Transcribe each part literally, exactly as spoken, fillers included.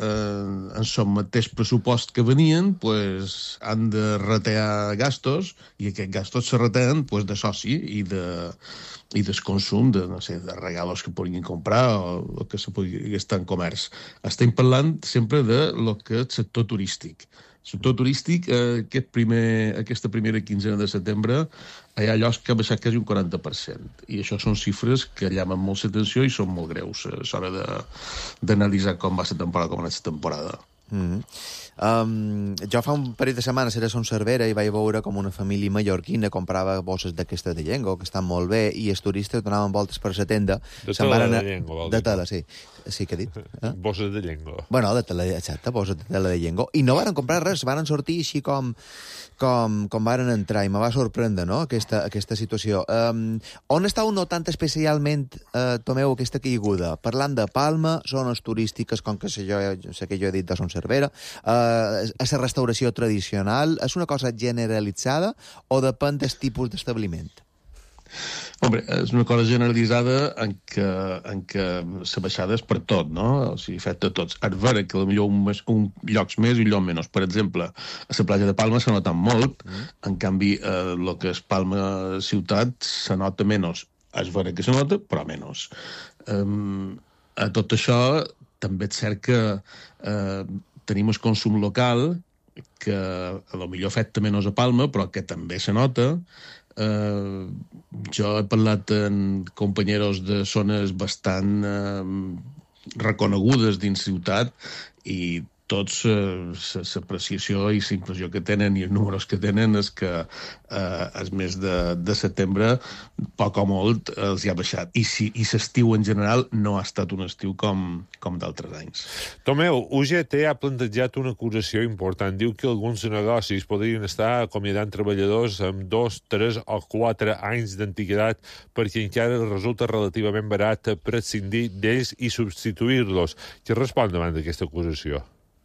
eh, en son mateix pressupost que venien, pues, han de retear gastos, i aquests gastos se reteen pues, de soci i de i del consum de, no sé, de regalos que puguin comprar o, o que se pugui gastar en comerç. Estem parlant sempre de lo que és el sector turístic. El sector turístic, eh, aquest primer, aquesta primera quinzena de setembre, hi ha llocs que ha baixat quasi un quaranta per cent. I això són xifres que llamen molt l'atenció i són molt greus. És hora d'analitzar com va la temporada, com va la temporada. Mm-hmm. Um, jo fa un parell de setmanes era a Son Cervera i vaig veure com una família mallorquina comprava bosses d'aquesta de llengua, que estan molt bé, i els turistes donaven voltes per la tenda. De tela de llengua, vol dir. De tela, sí. Sí, què he dit? Eh? Bosses de llengua. Bueno, de tela, exacte, bosses de tela de llengua. I no varen comprar res, varen sortir així com, com, com varen entrar, i me va sorprendre, no?, aquesta, aquesta situació. Um, on estàu notant especialment, uh, Tomeu, aquesta caiguda? Parlant de Palma, zones turístiques, com que sé, jo, sé que jo he dit de Son Cervera, uh, a la restauració tradicional, és una cosa generalitzada o depèn del tipus d'establiment? Hombre, és una cosa generalitzada en què, en què la baixada és per tot, no? O sigui, fet de tots. És vera que potser un, un llocs més i llocs menys. Per exemple, a la platja de Palma s'ha notat molt, mm. en canvi, eh, el que és Palma ciutat se nota menys. És vera que se nota, però menys. Um, a tot això, també és cert que eh, tenim el consum local, que a lo millor afecta menys a Palma, però que també se nota. Uh, jo he parlat amb companyeros de zones bastant uh, reconegudes dins ciutat i tots l'apreciació uh, i la impressió que tenen i els números que tenen és que uh, el mes de, de setembre poc o molt els hi ha baixat. I, si, i l'estiu en general no ha estat un estiu com, com d'altres anys. Tomeu, U G T ha plantejat una acusació important. Diu que alguns negocis podrien estar acomiadant treballadors amb dos, tres o quatre anys d'antiguitat perquè encara resulta relativament barat prescindir d'ells i substituir-los. Què respon davant d'aquesta acusació?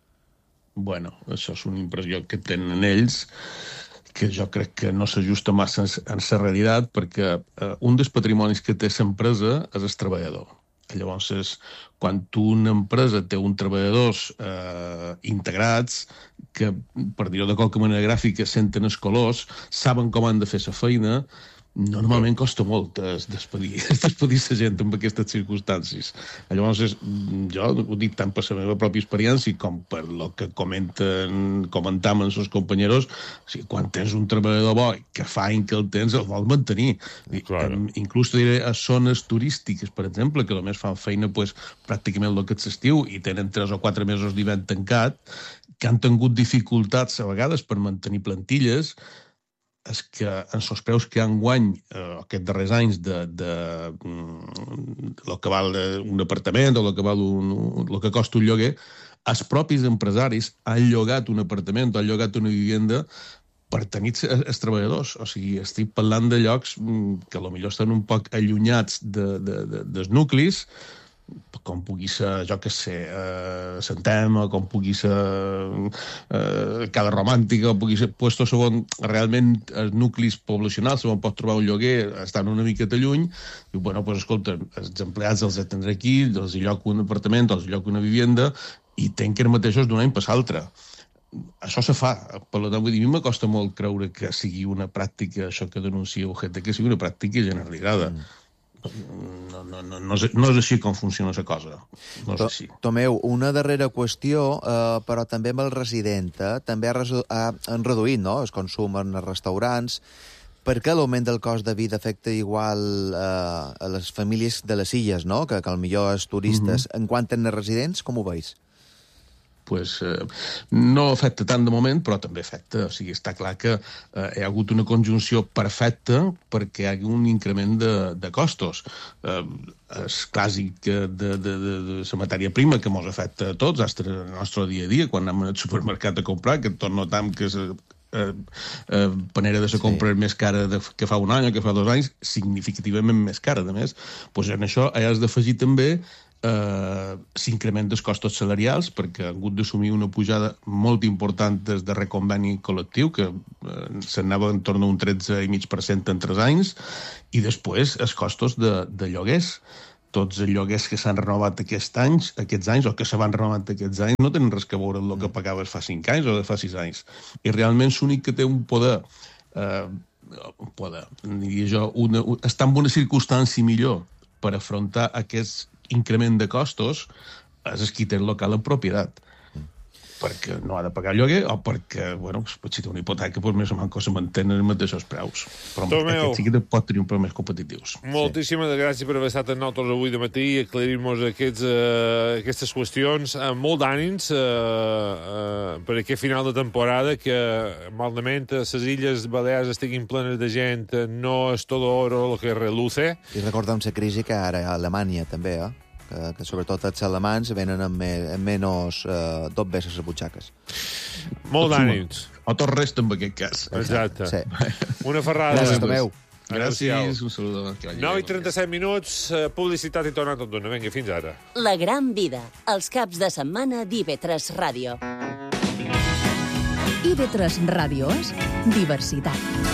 Bueno, això és una impressió que tenen ells, que jo crec que no s'ajusta massa en la realitat, perquè eh, un dels patrimonis que té l'empresa és el treballador. Llavors, és, quan tu una empresa té uns treballadors eh, integrats, que, per dir-ho de qualque manera gràfica, senten els colors, saben com han de fer la feina, normalment costa molt despedir, despedir la gent amb aquestes circumstàncies. Llavors, és, jo ho dic tant per la meva pròpia experiència com per el que comenten, comentaven els companyeros, o sigui, quan tens un treballador bo que fa any que el tens, el vol mantenir. Claro. Inclús diré a zones turístiques, per exemple, que només fan feina pues, pràcticament el que és l'estiu i tenen tres o quatre mesos d'hivern tancat, que han tingut dificultats a vegades per mantenir plantilles, és que en els preus que han guany eh, aquests darrers anys de, de, de, de lo que val un apartament o lo que, val un, lo que costa un lloguer, els propis empresaris han llogat un apartament o han llogat una vivenda per tenir els treballadors. O sigui, estic parlant de llocs que potser estan un poc allunyats de, de, de, dels nuclis, com pugui ser, jo què sé, eh, Santem, o com pugui ser eh, Cala Romàntica, o pugui ser puestos on realment els nuclis poblacionals on pot trobar un lloguer estan una miqueta lluny, i bueno, pues, escolta, els empleats els atendré aquí, els lloc un apartament, els lloc una vivenda, i tanquen mateixos d'un any per l'altre. Això se fa, per tant, vull dir, a mi m'acosta molt creure que sigui una pràctica, això que denuncia U G T, que sigui una pràctica generalitzada. Mm. No, no, no, no, és, no és així com funciona la cosa. No és així. Tomeu, una darrera qüestió, eh, però també amb el resident, eh? també ha, ha, han reduït no? el consum en els restaurants. Per què l'augment del cost de vida afecta igual eh, a les famílies de les illes, no? que, que potser els turistes? Mm-hmm. En quant a residents, com ho veus? Pues, eh, no afecta tant de moment, però també afecta. O sigui, està clar que eh, hi ha hagut una conjunció perfecta perquè hi hagi un increment de, de costos. Eh, és clàssic de, de, de, de la matèria prima que ens afecta a tots, fins al nostre dia a dia, quan anem al supermercat a comprar, que tot notam que és eh, eh, panera de la compra sí. més cara de, que fa un any o que fa dos anys, significativament més cara, a més. Pues en això hi has d'afegir també Uh, s'increment dels costos salarials perquè han hagut d'assumir una pujada molt important des de reconveni col·lectiu que uh, s'anava en torn a un tretze coma cinc per cent en tres anys, i després els costos de, de lloguers. tots els lloguers que s'han renovat aquests anys, aquests anys, o que se van renovant aquests anys, no tenen res que veure amb el que pagaves fa cinc anys o de fa sis anys. I realment l'únic que té un poder, eh, un poder, diria jo, una, un, està en una circumstància millor per afrontar aquest increment de costos és el qui té el local en propietat, perquè no ha de pagar lloguer o perquè, bueno, potser té una hipoteca, doncs més o menys se mantenen els mateixos preus. Però Tomeu, aquest sí que pot tenir un preu més competitius. Moltíssimes sí. gràcies per haver estat amb nosaltres avui de matí i aclarir-nos aquests, uh, aquestes qüestions. Uh, molt d'ànims uh, uh, per aquest final de temporada, que malament les Illes Balears estiguin plenes de gent, no és tot oro el que reluce. I recordem la crisi que ara a Alemanya també, eh? Que, que sobretot els alemans venen amb, me, amb menys eh, dos veces les butxaques. Molt d'ànims. O tot resta en aquest cas. Exacte. Sí. Una ferrada. Gràcies, Tomeu. Gràcies, un saludo. nou i trenta-set minuts, publicitat i tornat tot d'una. Vinga, fins ara. La gran vida, els caps de setmana d'I V tres Ràdio. I V tres Ràdio és diversitat.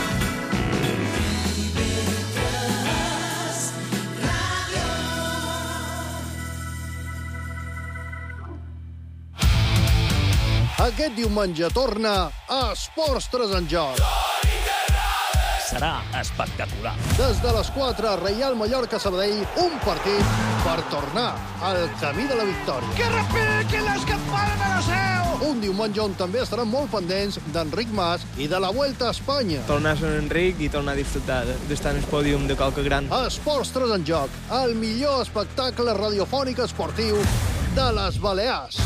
Aquest diumenge torna a Esports tres en Joc. Serà espectacular. Des de les quatre, Reial Mallorca-Sabadell, un partit per tornar al camí de la victòria. Que repiquen les campanes de la seu! Un diumenge on també estaran molt pendents d'Enric Mas i de la Vuelta a Espanya. Tornar a Sant Enric i tornar a disfrutar d'estar en el pòdium de qualque gran. Esports tres en Joc, el millor espectacle radiofònic esportiu de les Balears.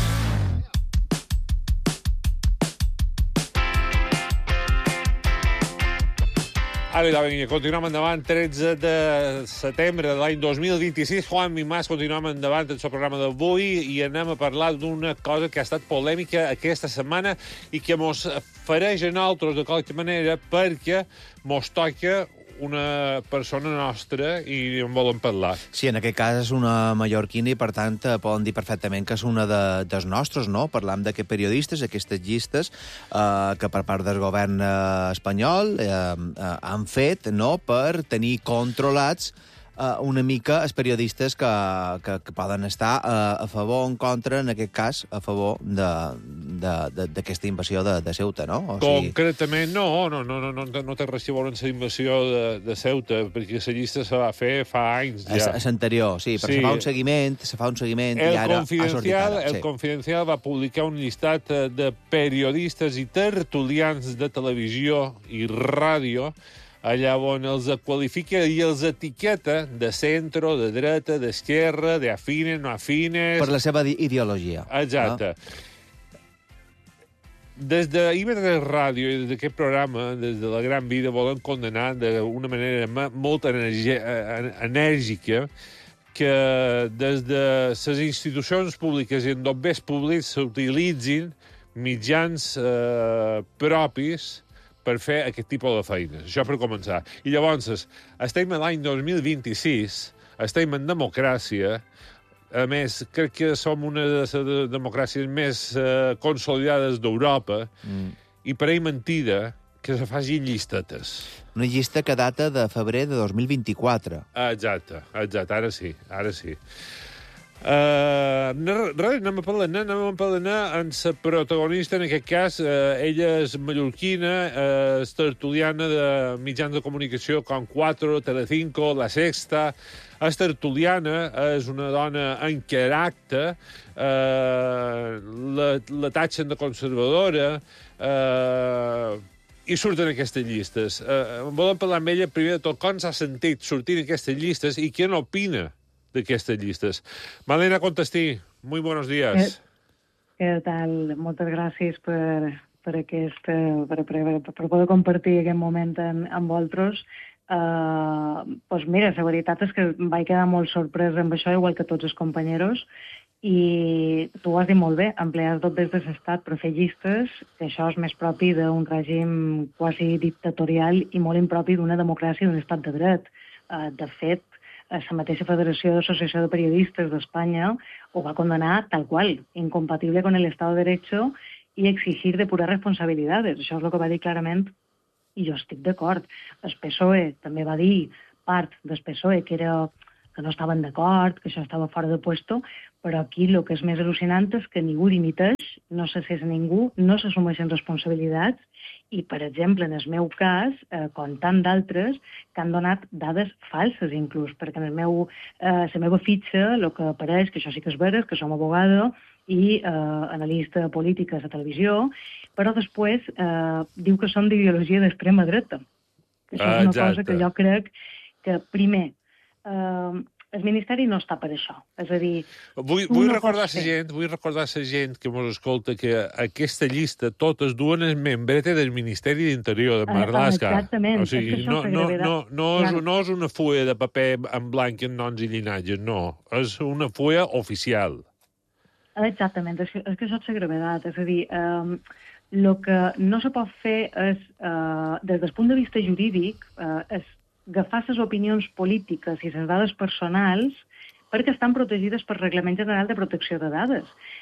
Ara, vinga, continuem endavant. tretze de setembre de l'any dos mil vint-i-sis. Juan Mimàs, continuem endavant el seu programa d'avui i anem a parlar d'una cosa que ha estat polèmica aquesta setmana i que mos fareix a nosaltres de qualque manera perquè mos toca una persona nostra i en volen parlar. Sí, en aquest cas és una mallorquina i, per tant, poden dir perfectament que és una de, dels nostres, no? Parlam d'aquests periodistes, aquestes llistes eh, que per part del govern eh, espanyol eh, eh, han fet, no?, per tenir controlats Uh, una mica els periodistes que, que, que poden estar uh, a favor o en contra, en aquest cas, a favor d'aquesta invasió de, de Ceuta, no? O sigui... Concretament, no, no, no, no, no, no té res a veure amb la invasió de, de Ceuta, perquè la llista se va fer fa anys ja. És anterior, sí, però sí. Se fa un seguiment, se fa un seguiment el i ara ha sortit ara. El sí. Confidencial va publicar un llistat de periodistes i tertulians de televisió i ràdio allà on els qualifica i els etiqueta de centre, de dreta, d'esquerra, de afines, no afines... Per la seva ideologia. Exacte. No? Des de I V tres Ràdio i des d'aquest programa, des de la Gran Vida, volen condenar d'una manera molt enèrgica que des de les institucions públiques i en dobbers públics s'utilitzin mitjans eh, propis per fer aquest tipus de feines. Això per començar. I llavors, estem a l'any dos mil vint-i-sis, estem en democràcia, a més, crec que som una de les democràcies més eh, consolidades d'Europa, mm. i per ahir mentida que se facin llistetes. Una llista que data de febrer de dos mil vint-i-quatre. Exacte, exacte, ara sí, ara sí. Uh, res, anem a parlar, anem a parlar amb la protagonista, en aquest cas, uh, ella és mallorquina, uh, és tertuliana de mitjans de comunicació com quatre, Telecinco, La Sexta, és tertuliana, és una dona en caràcter, uh, la, la tatxen de conservadora, uh, i surten aquestes llistes. Uh, volem parlar amb ella, primer de tot, com s'ha sentit sortint aquestes llistes i què n'opina d'aquestes llistes. Malena Contestí, muy buenos días. ¿Qué, qué tal? Moltes gràcies per, per, aquest, per, per, per poder compartir aquest moment amb, amb vosaltres. Uh, pues mira, la veritat és que vaig quedar molt sorpresa amb això, igual que tots els companyeros, i tu ho has dit molt bé, emplear tot des de l'estat per fer llistes, que això és més propi d'un règim quasi dictatorial i molt impropi d'una democràcia i d'un estat de dret. Uh, de fet, la mateixa Federació d'Associació de Periodistes d'Espanya ho va condenar tal qual, incompatible con el Estado de Derecho i exigir depurar responsabilitats. Això és el que va dir clarament i jo estic d'acord. El P S O E també va dir, part del P S O E, que era que no estaven d'acord, que això estava fora de puesto, però aquí el que és més al·lucinant és que ningú dimiteix, no se cessa ningú, no s'assumeixen responsabilitats, i, per exemple, en el meu cas, eh, com tant d'altres, que han donat dades falses, inclús, perquè en el meu, eh, la meva fitxa, el que apareix, que això sí que és vera, que som abogada i eh, analista política a la televisió, però després eh, diu que som d'ideologia d'extrema dreta. Que això és una Exacte. cosa que jo crec que, primer, eh, el Ministeri no està per això. És a dir... Vull, vull, no recordar la gent, vull recordar a la gent que ens escolta que aquesta llista totes duen el membrete del Ministeri d'Interior de Marlaska. Exactament. O sigui, és no, no, no, no, és, claro. no és una fulla de paper en blanc en noms i llinatges, no. És una fulla oficial. Exactament, és que, és que això és la gravetat. És a dir, eh, el que no se pot fer és, eh, des del punt de vista jurídic, eh, és agafar les opinions polítiques i les dades personals perquè estan protegides per Reglament General de Protecció de Dades.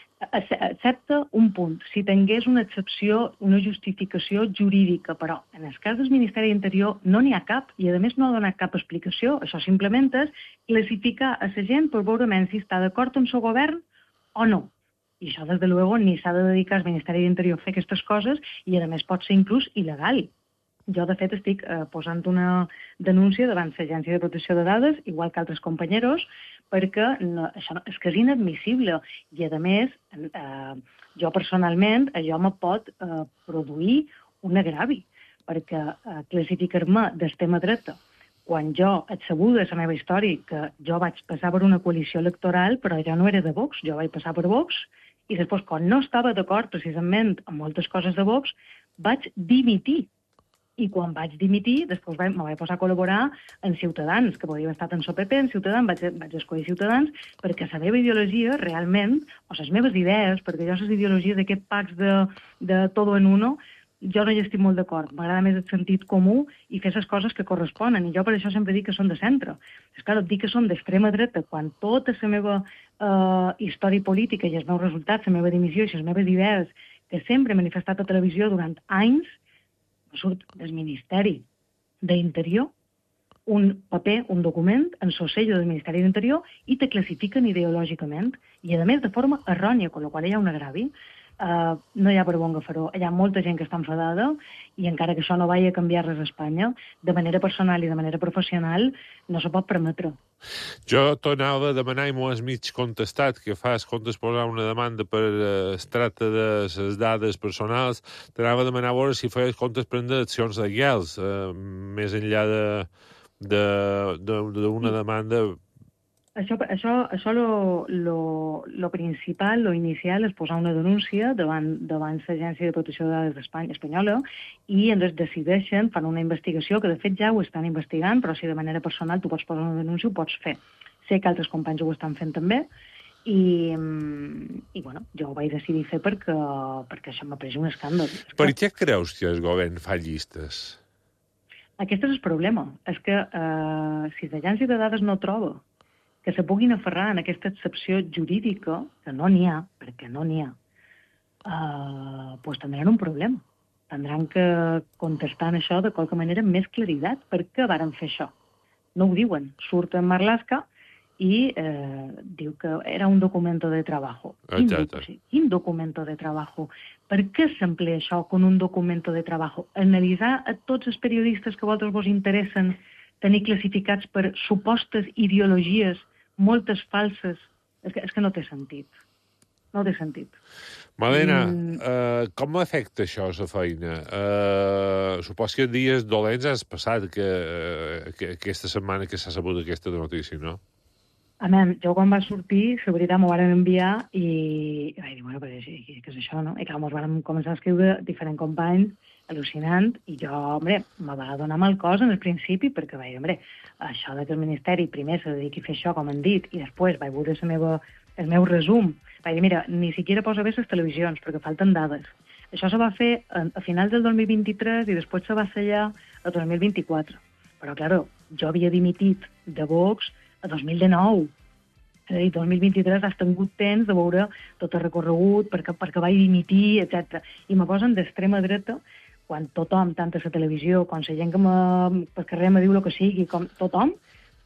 Excepte un punt, si tingués una excepció, una justificació jurídica, però en el cas del Ministeri d'Interior no n'hi ha cap, i a més no ha donat cap explicació. Això simplement és classificar a la gent per veure si està d'acord amb el seu govern o no. I això, des de luego, ni s'ha de dedicar al Ministeri d'Interior a fer aquestes coses, i a més pot ser inclús il·legal. Jo, de fet, estic eh, posant una denúncia davant l'Agència de Protecció de Dades, igual que altres companyeros, perquè no, això és que és inadmissible. I, a més, eh, jo personalment, això me pot eh, produir un agravi, perquè eh, classificar-me d'extrema dreta, quan jo he sabut de la meva història que jo vaig passar per una coalició electoral, però jo no era de Vox, jo vaig passar per Vox, i després, quan no estava d'acord precisament amb moltes coses de Vox, vaig dimitir. I quan vaig dimitir, després vaig, me vaig posar a col·laborar en Ciutadans, que podia haver estat en S O P P, en Ciutadans, vaig, vaig escollir Ciutadans, perquè la meva ideologia realment, o les meves idees, perquè jo les ideologies d'aquest pacte de, de todo en uno, jo no hi estic molt d'acord. M'agrada més el sentit comú i fer les coses que corresponen. I jo per això sempre dic que són de centre. És clar, dic que són d'extrema dreta quan tota la meva eh, història política i els meus resultats, la meva dimissió i les meves idees, que sempre he manifestat a televisió durant anys, surt del Ministeri d'Interior un paper, un document, en socello del Ministeri d'Interior i te classifiquen ideològicament i, a més, de forma errònia, amb la qual hi ha un agravi. Uh, no hi ha per bon agafaró. Hi ha molta gent que està enfadada i encara que això no vagi a canviar res a Espanya, de manera personal i de manera professional no se pot permetre. Jo t'anava a demanar, i m'ho has mig contestat, que fas comptes posar una demanda per eh, es tracta de les dades personals, t'anava a demanar a veure si feies comptes prendre accions legals, eh, més enllà de d'una demanda. Això, això, això lo, lo, lo principal, lo inicial, és posar una denúncia davant, davant l'Agència de Protecció de Dades d'Espanya espanyola i ens decideixen, fan una investigació, que de fet ja ho estan investigant, però si de manera personal tu pots posar una denúncia, ho pots fer. Sé que altres companys ho estan fent també i, i bueno, jo ho vaig decidir fer perquè, perquè això m'apareix un escàndol. Per què creus que el govern fa llistes? Aquest és el problema. És que eh, si l'Agència de Dades no troba que se puguin aferrar en aquesta excepció jurídica, que no n'hi ha, perquè no n'hi ha, eh, doncs tindran un problema. Tindran que contestar en això de qualque manera amb més claritat. Per què varen fer això? No ho diuen. Surt en Marlaska i eh, diu que era un documento de trabajo. Quin, doc quin documento de trabajo? Per què s'emplea això com un documento de trabajo? Analitzar a tots els periodistes que a vosaltres vos interessen tenir classificats per supostes ideologies, moltes falses, és que, és que no té sentit. No té sentit. Malena, mm. uh, com afecta això a la feina? Uh, supos que dies dolents has passat que, uh, que aquesta setmana que s'ha sabut aquesta notícia, no? A mi, jo quan va sortir, la veritat, m'ho van enviar i, i vaig dir, bueno, però què és això, no? I clar, ens van començar a escriure diferents companys, al·lucinant, i jo, home, me va donar mal cos en el principi, perquè vaig dir, home, això de que el Ministeri primer se dediqui a fer això, com han dit, i després vaig veure la meva, el meu resum, vaig dir, mira, ni siquiera posa bé les televisions, perquè falten dades. Això se va fer a, a finals del dos mil vint-i-tres i després se va sellar el dos mil vint-i-quatre. Però, clar, jo havia dimitit de Vox a dos mil dinou. És a dir, dos mil vint-i-tres has tingut temps de veure tot el recorregut, perquè, perquè vaig dimitir, etcètera. I me posen d'extrema dreta quan tothom, tant a la televisió, com la gent que me, per carrer me diu el que sigui, com tothom,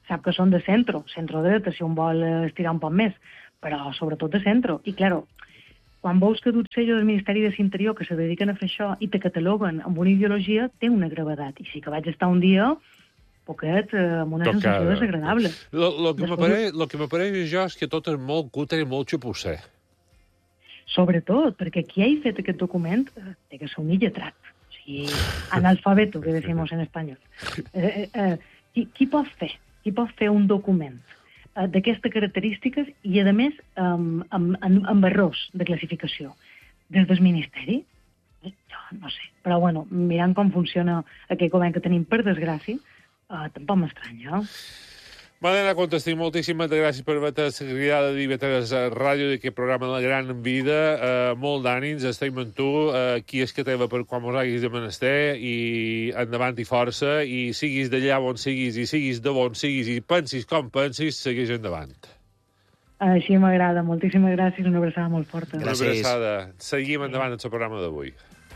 sap que són de centro, centro-dreta, si un vol estirar un poc més, però sobretot de centro. I, claro, quan veus que duts sello del Ministeri de l'Interior que se dediquen a fer això i te cataloguen amb una ideologia, té una gravetat. I sí que vaig estar un dia poquet, eh, amb una Tocada. sensació desagradable. Lo, lo que Després... m'apareix lo que m'apareix jo és que tot és molt cutre i molt xapusser. Sobretot, perquè qui ha fet aquest document eh, té que ser un illetrat. O sigui, analfabeto, que decimos en espanyol. Eh, eh, eh, qui, qui pot fer? Qui pot fer un document eh, d'aquestes característiques i, a més, amb, amb, amb, amb errors de classificació? Des del Ministeri? Jo no sé. Però, bueno, mirant com funciona aquest govern que tenim, per desgràcia, Uh, tampoc m'estranya. Madalena Contestí, moltíssimes gràcies per haver-te cridat d'I V tres Ràdio d'aquest programa La Gran Vida. Uh, molt d'ànims, estem amb tu. Uh, qui és que teva per quan mos haguis de menester i endavant i força, i siguis d'allà on siguis i siguis de on siguis i pensis com pensis, segueix endavant. Així m'agrada. Moltíssimes gràcies. Una abraçada molt forta. Gràcies. Una abraçada. Seguim endavant en el programa d'avui.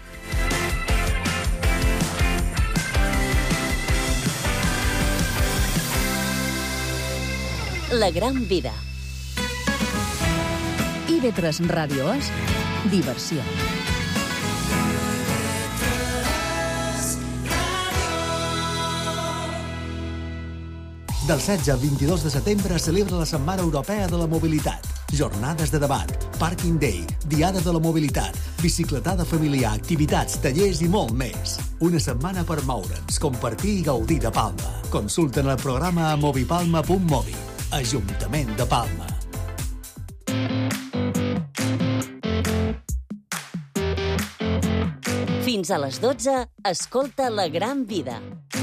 La Gran Vida. I V tres Ràdio és diversió. Del setze al vint-i-dos de setembre es celebra la Setmana Europea de la Mobilitat. Jornades de debat, Parking Day, Diada de la Mobilitat, bicicletada familiar, activitats, tallers i molt més. Una setmana per moure'ns, compartir i gaudir de Palma. Consulten el programa a movipalma punt mobi. Ajuntament de Palma. Fins a les dotze, escolta La Gran Vida.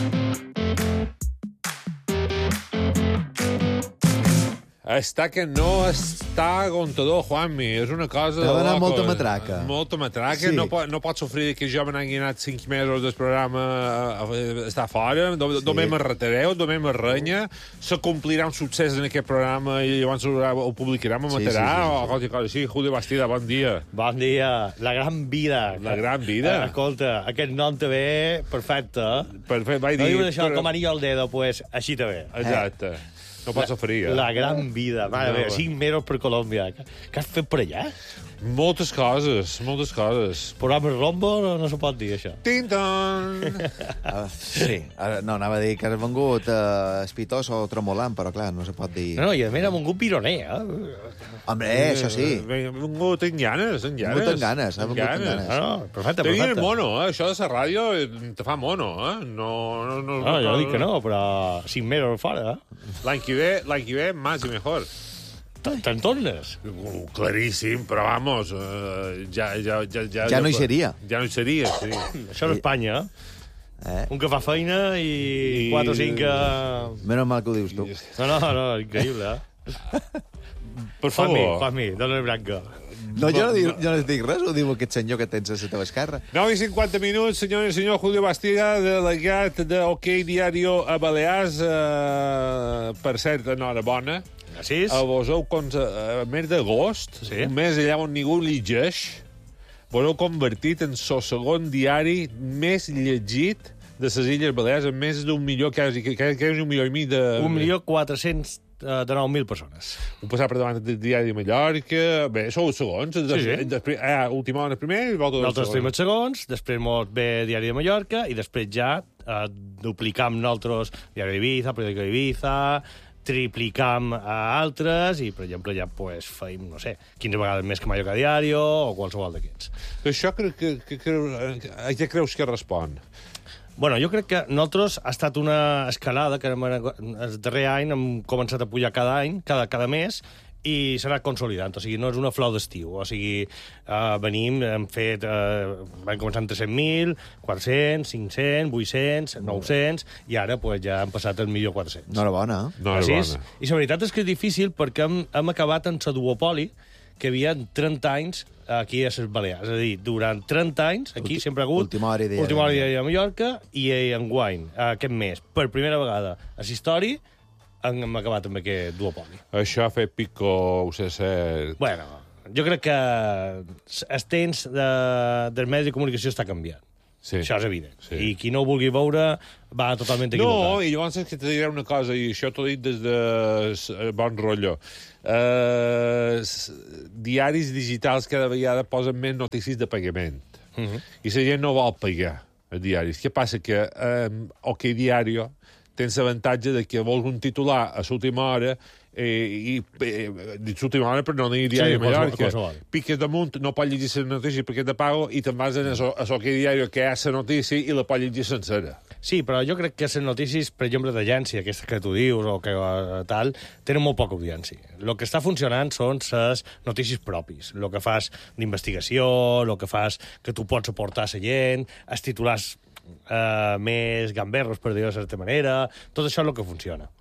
Està que no està aguantador, Juanmi. És una cosa... T'ha d'anar loco. molta matraca. Molta matraca. Sí. No, pot, no pot sofrir que jo me n'hagi anat cinc mesos del programa a, a estar fora. Sí. Només me retareu, només me renya. Se complirà un succés en aquest programa i llavors ho, ho publicarem a matarà. Sí, sí, sí, sí. O qualsevol cosa així. Julio Bastida, bon dia. Bon dia. La Gran Vida. La Gran Vida. Eh, escolta, aquest nom te ve perfecte. Perfecte, vaig dir... No dius això però... com anillo al dedo, pues així te ve. Exacte. Eh. No pots oferir, eh? La Gran Vida. Mare no, meva, cinc mesos per Colòmbia. Què has fet per allà? Moltes coses, moltes coses. Programa Rombo no, no se pot dir, això. Tinton! uh, sí, no, anava a dir que has vengut uh, espitós o tremolant, però clar, no se pot dir... No, no, i a més ha vengut pironer, eh? Hombre, eh, això sí. Ha vengut en ganes, en ganes. Ha vengut en ganes, ha vengut en ganes. No, no, perfecte, Tenien perfecte. mono, eh? Això de la ràdio te fa mono, eh? No, no, no, no jo dic que no, però cinc mesos fora, eh? L'any que ve, l'any que ve, más i mejor. Te'n tornes? Uh, claríssim, però vamos, uh, ja, ja, ja, ja... Ja no hi seria. Ja no hi seria, sí. Això és Espanya, eh? Un que fa feina i, I... quatre o cinc que... Menys mal que ho dius tu. No, no, no, increïble, eh? Per favor. Juanmi, Juanmi, dona branca. No, jo no, dic, jo no dic res, ho diu aquest senyor que tens a la teva esquerra. nou i cinquanta minuts, senyor i senyor Julio Bastida, delegat de OK Diario a Balears. Uh, per cert, enhorabona. Gràcies. A vos heu, a mes d'agost, sí. Un mes allà on ningú llegeix, vos heu convertit en el segon diari més llegit de les Illes Balears, amb més d'un milió, quasi, quasi un milió i mig de... Un milió quatre-cents de nou mil persones. Un passat per davant del diari de Mallorca... Bé, sou els segons. Sí, sí. Després, eh, última hora primer i volta dels segons. Nosaltres segons, després mos ve diari de Mallorca i després ja eh, duplicam nosaltres diari d'Ibiza, periòdico d'Ibiza, triplicam a altres i, per exemple, ja pues, feim, no sé, quinze vegades més que Mallorca Diario o qualsevol d'aquests. Això crec que, que, que, a què creus que respon? Bueno, jo crec que nosaltres ha estat una escalada que el darrer any hem començat a pujar cada any, cada, cada mes, i s'ha anat consolidant, o sigui, no és una flor d'estiu, o sigui, uh, venim, hem fet, uh, vam començar amb tres-cents mil, quatre-cents, cinc-cents, vuit-cents, nou-cents, i ara pues, ja hem passat el milió quatre-cents. Enhorabona. Enhorabona. I la veritat és que és difícil perquè hem, hem acabat en la duopoli que havia trenta anys aquí a les Balears. És a dir, durant trenta anys, aquí Ulti sempre ha hagut... Última hora idea. Última hora idea a Mallorca i en Guany, aquest mes, per primera vegada a la història, hem acabat amb aquest duopoli. Això ha fet pico, ho sé ser... Bueno, jo crec que el temps de, del medi de comunicació està canviant. Sí. Això és evident. Sí. I qui no ho vulgui veure va totalment equivocat. No, i llavors és que te diré una cosa, i això t'ho dit des de bon rotllo. Uh, diaris digitals cada vegada posen més notícies de pagament. Uh -huh. I la gent no vol pagar els diaris. Què passa? Que um, OK Diario tens l'avantatge de que vols un titular a l'última hora eh, i eh, l'última hora per no dir Diari sí, Mallorca. Piques damunt, no pots llegir la notícia perquè te pago i te'n vas a l'Ok Diario que hi ha la notícia i la pots llegir sencera. Sí, però jo crec que les notícies, per exemple, d'agència, aquestes que tu dius o que uh, tal, tenen molt poca audiència. El que està funcionant són les notícies propis. El que fas d'investigació, el que fas que tu pots aportar a la gent, els titulars uh, més gamberros, per dir-ho de certa manera, tot això és el que funciona.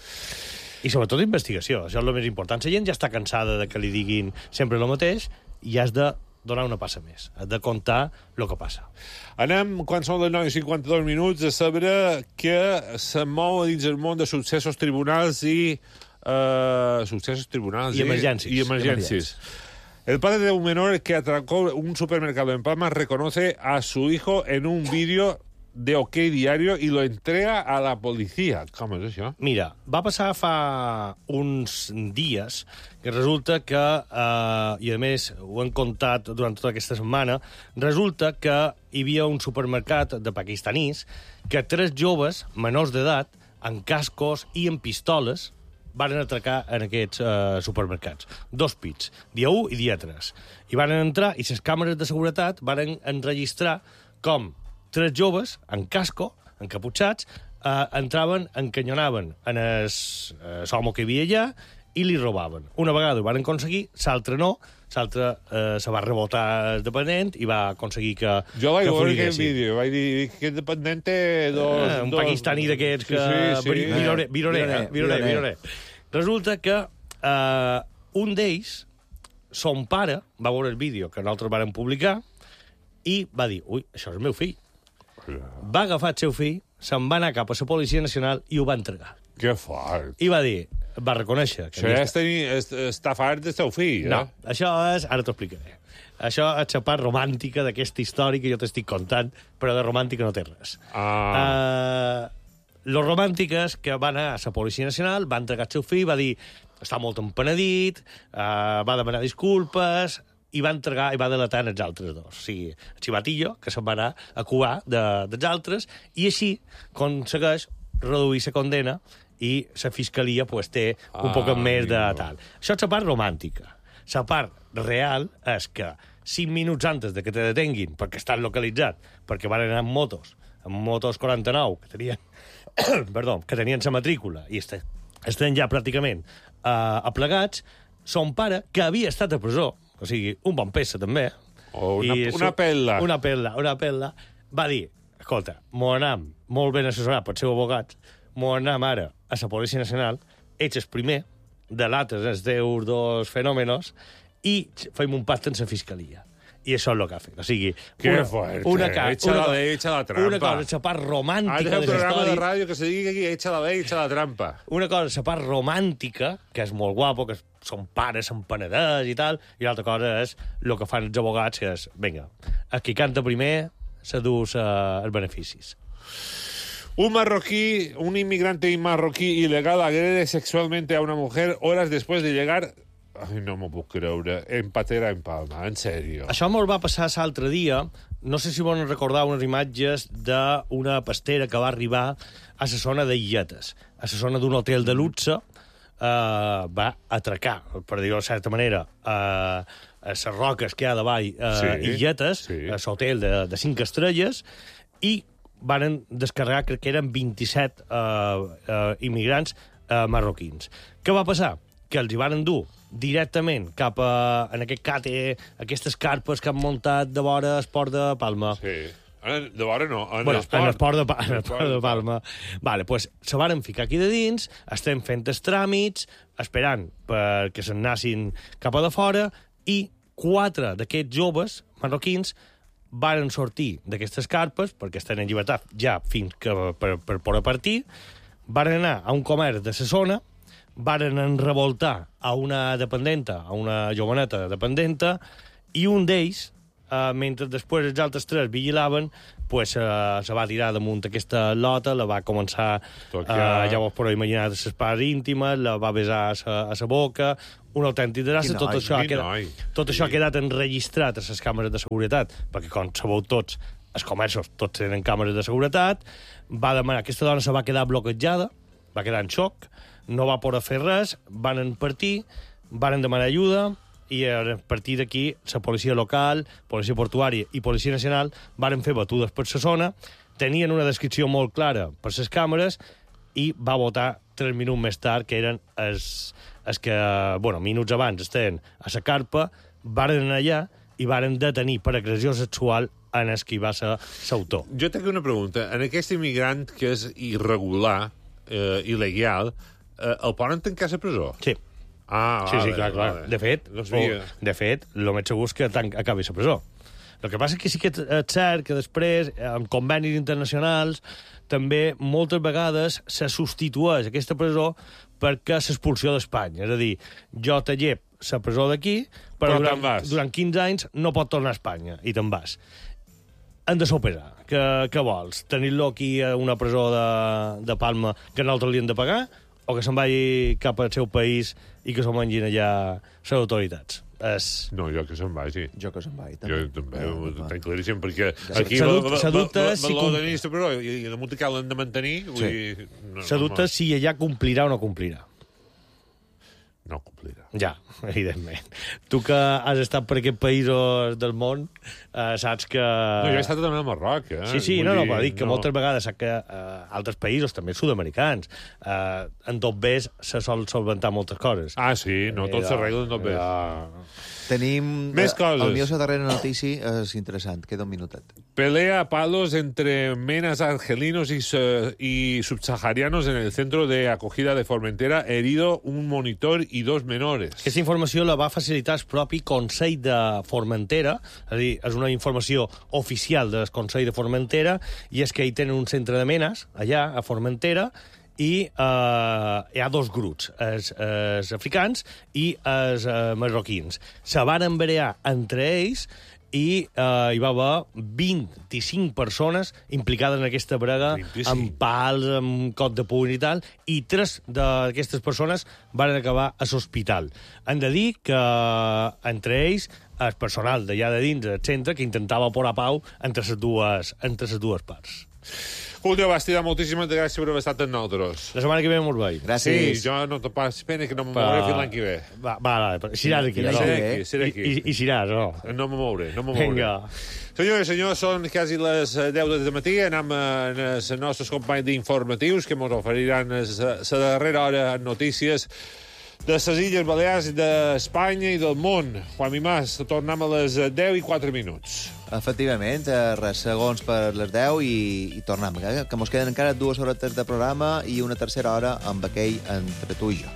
I sobretot investigació, això és el més important. La gent ja està cansada de que li diguin sempre el mateix i has de donar una passa més, has de contar el que passa. Anem, quan són les nou i cinquanta-dos minuts, a saber que se mou dins el món de successos tribunals i... Uh, successos tribunals i, i emergències. I emergències. El padre de un menor que atracó un supermercado en Palma reconoce a su hijo en un vídeo de OK Diario i lo entrega a la policia. Com és això? Mira, va passar fa uns dies que resulta que, eh, i a més ho hem contat durant tota aquesta setmana, resulta que hi havia un supermercat de pakistanís que tres joves menors d'edat, amb cascos i amb pistoles, van atracar en aquests eh, supermercats. Dos pits, dia u i dia tres. I van entrar i les càmeres de seguretat van enregistrar com tres joves, en casco, encaputxats, eh, entraven, encanyonaven en el eh, homo que hi havia allà i li robaven. Una vegada ho van aconseguir, l'altre no, l'altre eh, se va rebotar el dependent i va aconseguir que jo vaig veure aquest vídeo, vaig dir que el dependent té dos... Eh, un dos... pakistaní d'aquests que... Sí, sí, sí. Viroré, viroré, viroré, viroré. Resulta que eh, un d'ells, son pare, va veure el vídeo que nosaltres vàrem publicar i va dir, ui, això és el meu fill. Va agafar el seu fill, se'n va anar cap a la Policia Nacional i ho va entregar. Que fort. I va dir, va reconèixer... Que això és tenir, és, està fart del seu fill, eh? No, això és... Ara t'ho explicaré. Això és la part romàntica d'aquesta història que jo t'estic contant, però de romàntica no té res. Ah. Uh, lo romàntic és que va anar a la Policia Nacional, va entregar el seu fill, va dir, està molt empenedit, uh, va demanar disculpes... i va entregar i va delatar els altres dos. O sigui, el xivatillo, que se'n va anar a cubar de, dels altres, i així aconsegueix reduir la condena i la fiscalia pues, té un ah, poc més de tal. Això és la part romàntica. La part real és que cinc minuts antes de que te detenguin, perquè estan localitzat, perquè van anar amb motos, amb motos quaranta-nou, que tenien, perdó, que tenien la matrícula, i estan, estan ja pràcticament uh, aplegats, son pare, que havia estat a presó, o sigui, un bon peça, també. O una, I una pella. Una pella, una pella. Va dir, escolta, m'ho anam molt ben assessorat pel seu abogat, m'ho anam ara a la Policia Nacional, ets el primer, delates els teus dos fenòmenos, i fem un pacte en la fiscalia. I això és el que ha fet. O sigui, que una, fuerte. Una, una, echa una, la ley, echa la trampa. Una cosa, la part romàntica de la història... Hay un programa de ràdio que se digui aquí, echa la ley, echa la trampa. Una cosa, la part romàntica, que és molt guapo, que són pares, són panaders i tal, i l'altra cosa és el que fan els abogats, que és, vinga, el que canta primer s'adús uh, els beneficis. Un marroquí, un inmigrante marroquí ilegal agrede sexualmente a una mujer horas después de llegar... Ai, no m'ho puc creure. En Patera, en Palma, en sèrio. Això molt va passar l'altre dia. No sé si volen recordar unes imatges d'una pastera que va arribar a la zona d'Illetes. A la zona d'un hotel de luxe eh, va atracar, per dir-ho de certa manera, eh, a les roques que hi ha davall eh, sí, Illetes, sí. A l'hotel de, de cinc estrelles, i van descarregar, crec que eren vint-i-set eh, eh, immigrants eh, marroquins. Què va passar? Que els hi van endur directament cap a, en aquest càter, aquestes carpes que han muntat de vora el port de Palma. Sí. De vora no, en bueno, el port. En el port de, en el port de Palma. Vale, pues, se varen ficar aquí de dins, estem fent els tràmits, esperant perquè se'n nassin cap a de fora, i quatre d'aquests joves marroquins varen sortir d'aquestes carpes, perquè estan en llibertat ja fins que per, per poder partir, varen anar a un comerç de la zona, varen revoltar a una dependenta, a una joveneta dependenta, i un d'ells, Uh, mentre després els altres tres vigilaven, pues, uh, se va tirar damunt aquesta lota, la va començar, uh, ja vos podeu imaginar, de les parts íntimes, la va besar a sa, a sa boca, un autèntic desastre. Tot, això ha quedat, tot això ha quedat enregistrat a les càmeres de seguretat, perquè, com sabeu tots, els comerços tots tenen càmeres de seguretat. Va demanar, aquesta dona se va quedar bloquejada, va quedar en xoc, no va poder fer res, van partir, van demanar ajuda, i a partir d'aquí la policia local, policia portuària i policia nacional varen fer batudes per la zona, tenien una descripció molt clara per les càmeres i va votar tres minuts més tard, que eren els, els que, bueno, minuts abans estaven a la carpa, varen anar allà i varen detenir per agressió sexual en el que va ser l'autor. Jo tinc una pregunta. En aquest immigrant que és irregular, eh, il·legal, eh, el poden tancar a la presó? Sí. Ah, sí, vale, sí, clar, clar. Vale. De fet, no o, de fet, el més segur és que acabi a la presó. El que passa és que sí que és cert que després, amb convenis internacionals, també moltes vegades se substitueix aquesta presó perquè s'expulsió d'Espanya. És a dir, jo te llep la presó d'aquí, però, però durant, durant quinze anys no pot tornar a Espanya, i te'n vas. Han de sopesar. Què, què vols? Tenir-lo aquí a una presó de, de Palma que nosaltres li hem de pagar, o que se'n vagi cap al seu país i que s'ho mengin allà les autoritats? Es... No, jo que se'n vagi. Jo que se'n vagi, també. Jo també ho tenc claríssim, perquè aquí s'adopta si lo de ministre, però i damunt que l'han de mantenir. S'adopta si ella complirà o no complirà. No complirà. Ja, evidentment. Tu que has estat per aquests països del món, eh, saps que... No, jo he estat també al Marroc, eh? Sí, sí, no, no, però dic que no. Moltes vegades saps que eh, altres països, també sud-americans, eh, en tot bes se sol solventar moltes coses. Ah, sí, no, tot s'arregla en tot bes. Ja... Tenim... Més coses. El millor darrera notícia és interessant, queda un minutet. Pelea a palos entre menas argelinos y, y subsaharianos en el centro de acogida de Formentera, herido un monitor y dos menores. Aquesta informació la va facilitar el propi Consell de Formentera, és a dir, és una informació oficial del Consell de Formentera, i és que hi tenen un centre de menes, allà, a Formentera, i eh, hi ha dos grups, els, els africans i els eh, marroquins. Se van embarear entre ells i eh, hi va haver vint-i-cinc persones implicades en aquesta brega, vint-i-cinc. amb pals, amb cot de puny i tal, i tres d'aquestes persones van acabar a l'hospital. Han de dir que entre ells el personal d'allà de dins del centre que intentava posar pau entre les dues, entre les dues parts. Julio Bastida, moltíssimes gràcies per haver estat amb nosaltres. La setmana que ve m'ho veig. Gràcies. Sí, jo no te pas pena que no me mouré fins l'any que ve. Va, va, va, seràs aquí. Seré aquí, seré aquí. I, i seràs, no? No me mouré, no me mouré. Vinga. Senyores i senyors, són quasi les deu de matí. Anem amb els nostres companys d'informatius que ens oferiran la darrera hora en notícies de les Illes Balears, d'Espanya i del món. Juan Mimàs, tornem a les deu i quatre minuts. Efectivament, res, segons per les deu i, i tornem. Eh? Que mos queden encara dues horetes de programa i una tercera hora amb aquell entre tu i jo.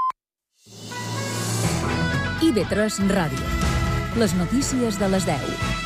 I ve tres Ràdio. Les notícies de les deu.